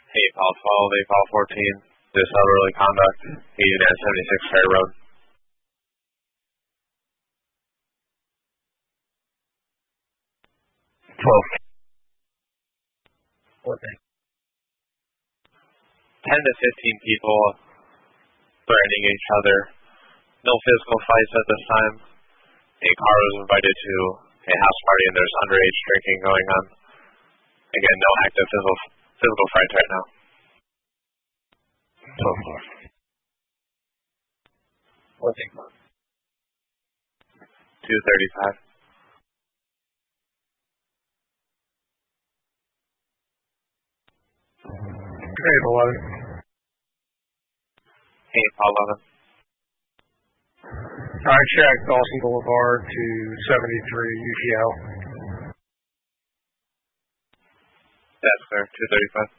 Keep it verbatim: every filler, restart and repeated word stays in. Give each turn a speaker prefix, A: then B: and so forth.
A: Hey, Paul twelve, eight Paul fourteen, disorderly conduct, eighty-nine seventy-six Fair Road.
B: twelve. What thing?
A: ten to fifteen people threatening each other. No physical fights at this time. A car was invited to a house party and there's underage drinking going on. Again, no active physical, physical fights right now.
B: twelve. What thing?
A: two thirty-five.
B: eight eleven.
A: Hey, Paul eleven.
B: I checked Dawson Boulevard to seventy-three U T L.
A: That's clear, two thirty-five.